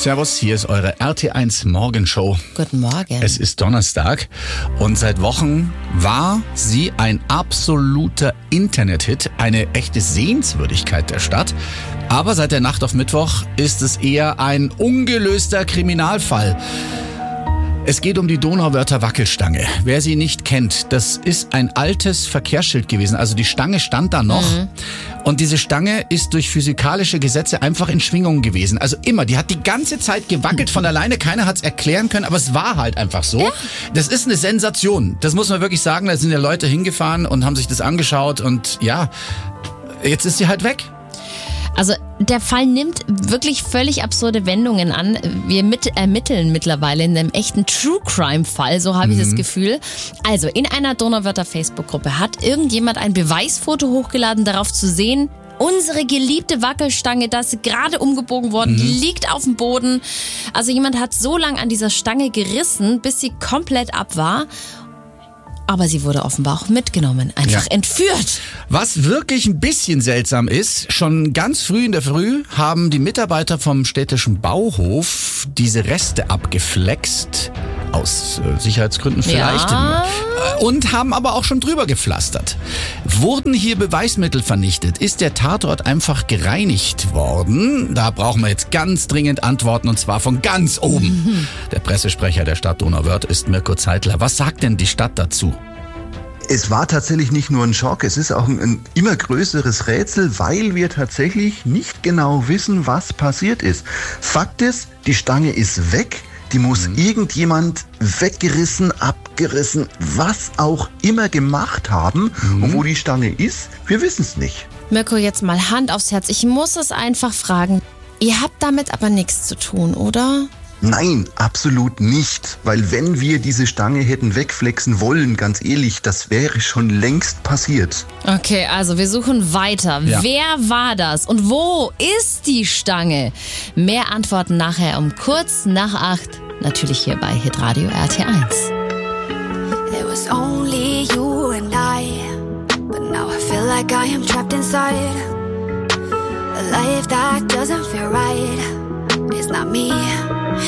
Servus, hier ist eure RT1 Morgenshow. Guten Morgen. Es ist Donnerstag und seit Wochen war sie ein absoluter Internethit, eine echte Sehenswürdigkeit der Stadt. Aber seit der Nacht auf Mittwoch ist es eher ein ungelöster Kriminalfall. Es geht um die Donauwörther Wackelstange. Wer sie nicht kennt, das ist ein altes Verkehrsschild gewesen. Also die Stange stand da noch. Und diese Stange ist durch physikalische Gesetze einfach in Schwingung gewesen. Also immer, die hat die ganze Zeit gewackelt von alleine. Keiner hat es erklären können, aber es war halt einfach so. Ja. Das ist eine Sensation. Das muss man wirklich sagen. Da sind ja Leute hingefahren und haben sich das angeschaut. Und ja, jetzt ist sie halt weg. Also der Fall nimmt wirklich völlig absurde Wendungen an. Wir ermitteln mittlerweile in einem echten True-Crime-Fall, so habe ich das Gefühl. Also in einer Donauwörther Facebook-Gruppe hat irgendjemand ein Beweisfoto hochgeladen, darauf zu sehen, unsere geliebte Wackelstange, das ist gerade umgebogen worden, liegt auf dem Boden. Also jemand hat so lange an dieser Stange gerissen, bis sie komplett ab war. Aber sie wurde offenbar auch mitgenommen, einfach entführt. Was wirklich ein bisschen seltsam ist, schon ganz früh in der Früh haben die Mitarbeiter vom städtischen Bauhof diese Reste abgeflext, aus Sicherheitsgründen vielleicht, und haben aber auch schon drüber gepflastert. Wurden hier Beweismittel vernichtet? Ist der Tatort einfach gereinigt worden? Da brauchen wir jetzt ganz dringend Antworten, und zwar von ganz oben. Der Pressesprecher der Stadt Donauwörth ist Mirko Zeitler. Was sagt denn die Stadt dazu? Es war tatsächlich nicht nur ein Schock, es ist auch ein immer größeres Rätsel, weil wir tatsächlich nicht genau wissen, was passiert ist. Fakt ist, die Stange ist weg, die muss irgendjemand weggerissen, abgerissen, was auch immer gemacht haben. Und wo die Stange ist, wir wissen es nicht. Mirko, jetzt mal Hand aufs Herz, ich muss es einfach fragen. Ihr habt damit aber nichts zu tun, oder? Nein, absolut nicht. Weil wenn wir diese Stange hätten wegflexen wollen, ganz ehrlich, das wäre schon längst passiert. Okay, also wir suchen weiter. Ja. Wer war das und wo ist die Stange? Mehr Antworten nachher um kurz nach 8. Natürlich hier bei Hitradio RT1. It was only you and I, but now I feel like I am trapped inside a life that doesn't feel right. It's not me.